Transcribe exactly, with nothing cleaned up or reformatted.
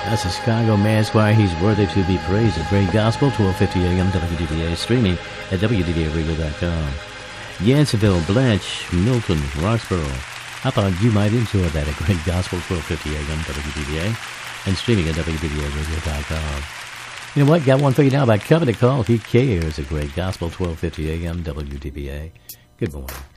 That's the Chicago Mass Choir. He's worthy to be praised. At Great Gospel, twelve fifty a.m. W D B A, streaming at W D B A radio dot com. Yanceyville, Blanche, Milton, Roxborough. I thought you might enjoy that at Great Gospel, twelve fifty a.m. W D B A, and streaming at W D B A radio dot com. You know what? Got one for you now by Covenant Call. He cares at Great Gospel, twelve fifty a.m. W D B A. Good morning.